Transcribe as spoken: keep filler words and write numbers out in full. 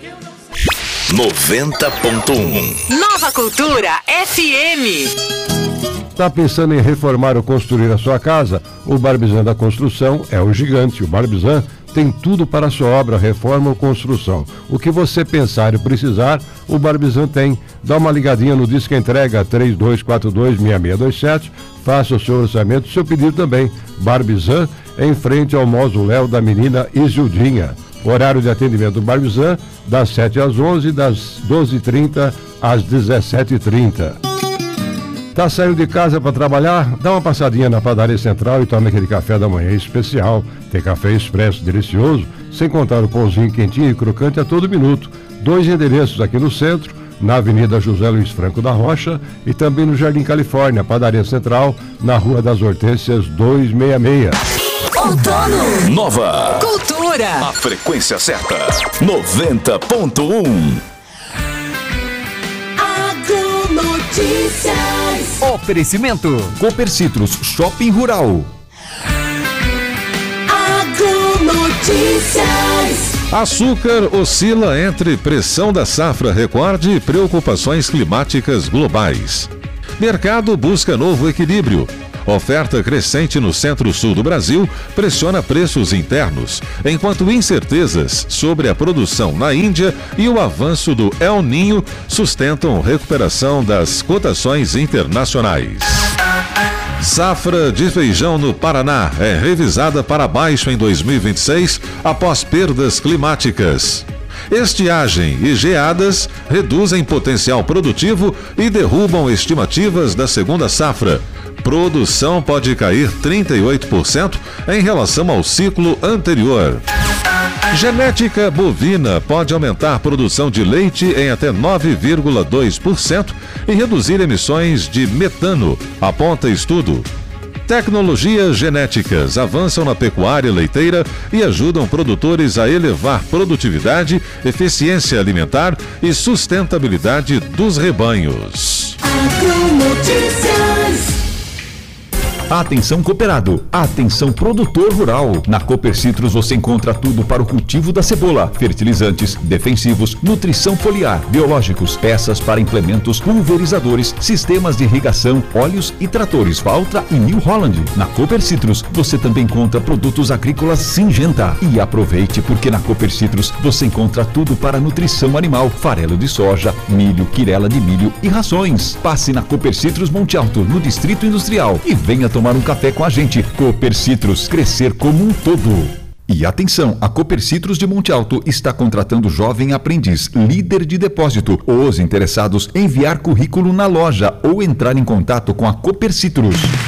noventa ponto um Nova Cultura F M. Está pensando em reformar ou construir a sua casa? O Barbizan da Construção é o gigante. O Barbizan tem tudo para a sua obra, reforma ou construção. O que você pensar e precisar, o Barbizan tem. Dá uma ligadinha no Disque Entrega três dois quatro dois, seis seis dois sete. Faça o seu orçamento, seu pedido também. Barbizan, em frente ao mausoléu da menina Isildinha. Horário de atendimento do Barbizan, das sete às onze, das doze e trinta às dezessete e trinta. Tá saindo de casa para trabalhar? Dá uma passadinha na Padaria Central e tome aquele café da manhã especial. Tem café expresso delicioso, sem contar o pãozinho quentinho e crocante a todo minuto. Dois endereços aqui no centro, na Avenida José Luiz Franco da Rocha e também no Jardim Califórnia, Padaria Central, na Rua das Hortênsias duzentos e sessenta e seis. Outono. Nova Cultura. A frequência certa. noventa ponto um Agronotícias. Oferecimento Copercitros Shopping Rural. Agronotícias. Açúcar oscila entre pressão da safra recorde e preocupações climáticas globais. Mercado busca novo equilíbrio. Oferta crescente no centro-sul do Brasil pressiona preços internos, enquanto incertezas sobre a produção na Índia e o avanço do El Niño sustentam recuperação das cotações internacionais. Safra de feijão no Paraná é revisada para baixo em dois mil e vinte e seis após perdas climáticas. Estiagem e geadas reduzem potencial produtivo e derrubam estimativas da segunda safra. Produção pode cair trinta e oito por cento em relação ao ciclo anterior. Genética bovina pode aumentar a produção de leite em até nove vírgula dois por cento e reduzir emissões de metano, aponta estudo. Tecnologias genéticas avançam na pecuária leiteira e ajudam produtores a elevar produtividade, eficiência alimentar e sustentabilidade dos rebanhos. Agronotícias. Atenção cooperado, atenção produtor rural. Na Copercitros você encontra tudo para o cultivo da cebola, fertilizantes, defensivos, nutrição foliar, biológicos, peças para implementos, pulverizadores, sistemas de irrigação, óleos e tratores Valtra e New Holland. Na Copercitros você também encontra produtos agrícolas Syngenta. E aproveite porque na Copercitros você encontra tudo para nutrição animal, farelo de soja, milho, quirela de milho e rações. Passe na Copercitros Monte Alto, no Distrito Industrial e venha tomar um café com a gente. Copercitros, crescer como um todo. E atenção, a Copercitros de Monte Alto está contratando jovem aprendiz, líder de depósito. Os interessados enviar currículo na loja ou entrar em contato com a Copercitros.